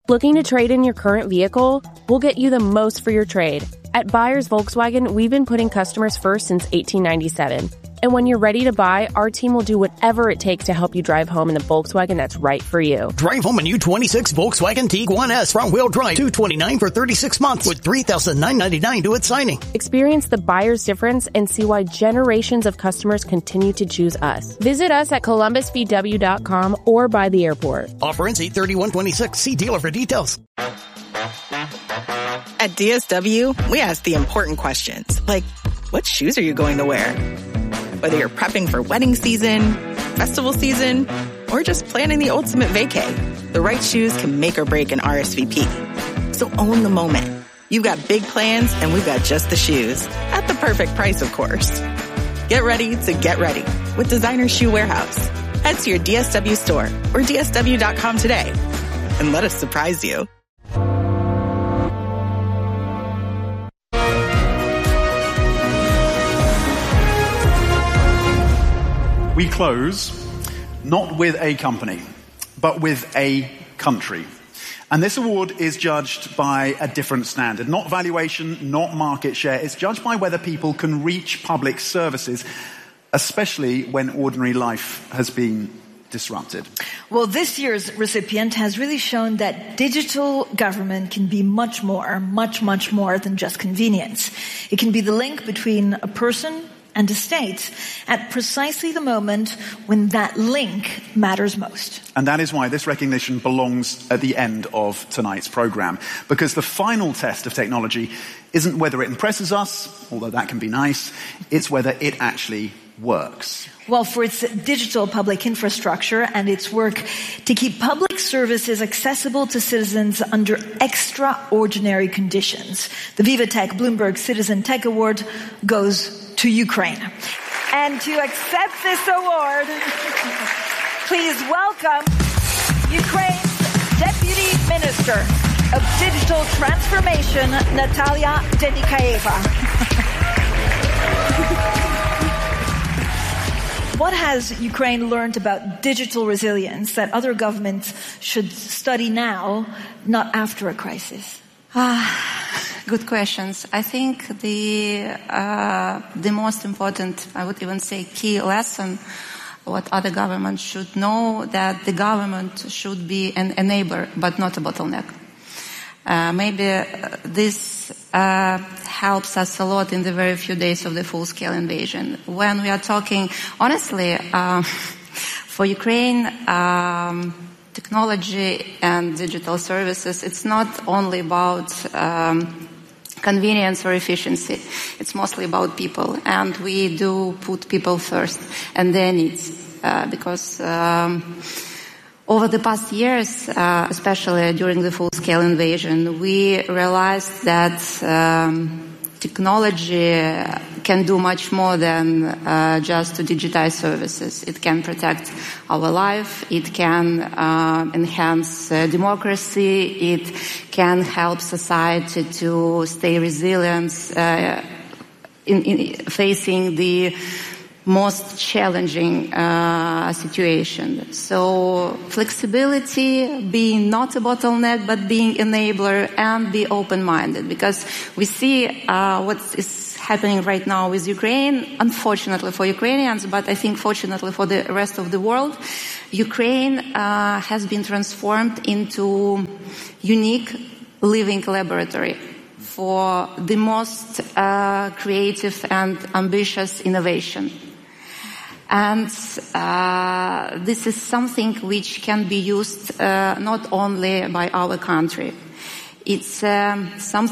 Looking to trade in your current vehicle? We'll get you the most for your trade. At Buyers Volkswagen, we've been putting customers first since 1897. And when you're ready to buy, our team will do whatever it takes to help you drive home in the Volkswagen that's right for you. Drive home a new 26 Volkswagen Tiguan S front-wheel drive, $229 for 36 months with $3,999 due at signing. Experience the buyer's difference and see why generations of customers continue to choose us. Visit us at columbusvw.com or by the airport. Offer ends 8/31/26. See dealer for details. At DSW, we ask the important questions, like, what shoes are you going to wear? Whether you're prepping for wedding season, festival season, or just planning the ultimate vacay, the right shoes can make or break an RSVP. So own the moment. You've got big plans, and we've got just the shoes. At the perfect price, of course. Get ready to get ready with Designer Shoe Warehouse. Head to your DSW store or DSW.com today and let us surprise you. We close not with a company, but with a country. And this award is judged by a different standard. Not valuation, not market share. It's judged by whether people can reach public services, especially when ordinary life has been disrupted. Well, this year's recipient has really shown that digital government can be much more than just convenience. It can be the link between a person and a state at precisely the moment when that link matters most. And that is why this recognition belongs at the end of tonight's program. Because the final test of technology isn't whether it impresses us, although that can be nice, it's whether it actually works. Well, for its digital public infrastructure and its work to keep public services accessible to citizens under extraordinary conditions, the VivaTech Bloomberg Citizen Tech Award goes to Ukraine. And to accept this award, please welcome Ukraine's Deputy Minister of Digital Transformation, Natalia Denikaeva. What has Ukraine learned about digital resilience that other governments should study now, not after a crisis? Good questions. I think the most important, I would even say key lesson, what other governments should know, that the government should be an enabler, but not a bottleneck. Maybe this helps us a lot in the very few days of the full-scale invasion. When we are talking, honestly, for Ukraine, technology and digital services, it's not only about convenience or efficiency. It's mostly about people. And we do put people first and their needs. Because over the past years, especially during the full-scale invasion, we realized that technology can do much more than just to digitize services. It can protect our life, it can enhance democracy, it can help society to stay resilient in facing the most challenging situation. So flexibility, being not a bottleneck, but being enabler, and be open-minded, because we see what is happening right now with Ukraine, unfortunately for Ukrainians, but I think fortunately for the rest of the world. Ukraine has been transformed into unique living laboratory for the most creative and ambitious innovation. And this is something which can be used not only by our country. It's something